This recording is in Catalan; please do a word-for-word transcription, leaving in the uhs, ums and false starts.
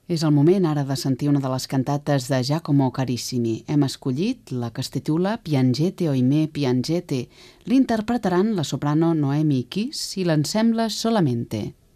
És el moment ara de sentir una de les cantates de Giacomo Carissimi. Hem escollit la que es titula Piangete oimè piangete. L'interpretaran la soprano Noemi Kiss i l'ensemble Solamente.